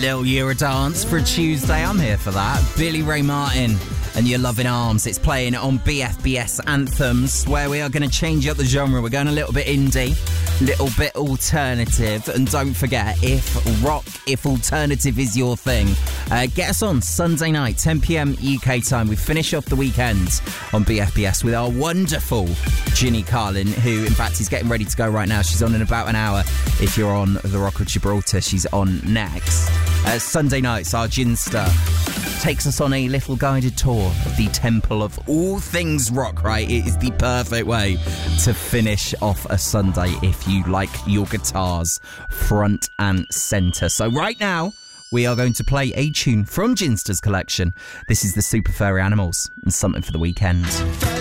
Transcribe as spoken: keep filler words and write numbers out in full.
little Eurodance for a Tuesday. I'm here for that. Billy Ray Martin and Your Loving Arms. It's playing on B F B S Anthems, where we are going to change up the genre. We're going a little bit indie, little bit alternative. And don't forget, if rock, if alternative is your thing, uh, get us on Sunday night, ten p.m. U K time. We finish off the weekend on B F B S with our wonderful Ginny Carlin, who, in fact, is getting ready to go right now. She's on in about an hour. If you're on the Rock of Gibraltar, she's on next. Uh, Sunday nights, our Ginster takes us on a little guided tour of the temple of all things rock, right? It is the perfect way to finish off a Sunday if you like your guitars front and centre. So right now, we are going to play a tune from Ginster's collection. This is the Super Furry Animals and Something for the Weekend.